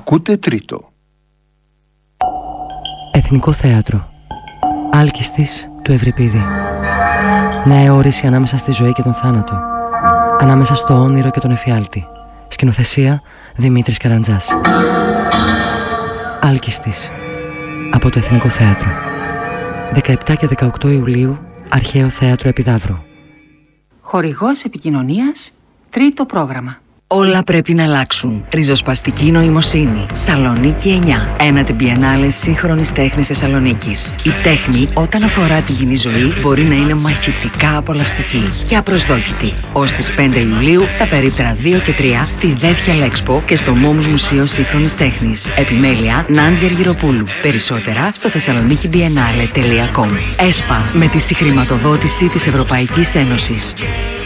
Ακούτε τρίτο. Εθνικό Θέατρο. Άλκιστης του Ευρυπίδη. Νέα αιώρηση ανάμεσα στη ζωή και τον θάνατο. Ανάμεσα στο όνειρο και τον εφιάλτη. Σκηνοθεσία Δημήτρης Καραντζάς. Άλκιστης. Από το Εθνικό Θέατρο. 17 και 18 Ιουλίου, Αρχαίο Θέατρο Επιδαύρου. Χορηγός επικοινωνίας, τρίτο πρόγραμμα. Όλα πρέπει να αλλάξουν. Ριζοσπαστική νοημοσύνη. Σαλονίκη 9. Ένατη Biennale σύγχρονης τέχνης Θεσσαλονίκης. Η τέχνη, όταν αφορά την κοινή ζωή, μπορεί να είναι μαχητικά απολαυστική και απροσδόκητη. Ως τις 5 Ιουλίου, στα περίπτερα 2 και 3, στη Δέθια Λέξπο και στο Μόμους Μουσείο Σύγχρονης Τέχνης. Επιμέλεια Νάντια Αργυροπούλου. Περισσότερα στο thessalonikibiennale.com. ΕΣΠΑ, με τη συγχρηματοδότηση της Ευρωπαϊκής Ένωσης.